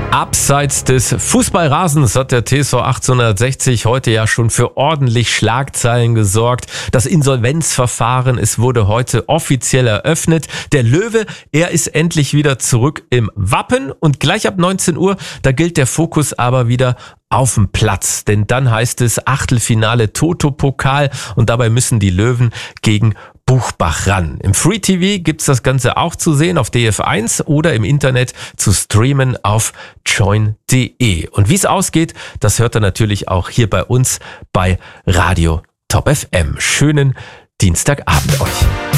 Abseits des Fußballrasens hat der TSV 1860 heute ja schon für ordentlich Schlagzeilen gesorgt. Das Insolvenzverfahren, es wurde heute offiziell eröffnet. Der Löwe, er ist endlich wieder zurück im Wappen und gleich ab 19 Uhr, da gilt der Fokus aber wieder auf dem Platz. Denn dann heißt es Achtelfinale Toto-Pokal und dabei müssen die Löwen gegen Buchbach ran. Im Free TV gibt's das Ganze auch zu sehen auf DF1 oder im Internet zu streamen auf join.de. Und wie es ausgeht, das hört ihr natürlich auch hier bei uns bei Radio Top FM. Schönen Dienstagabend euch.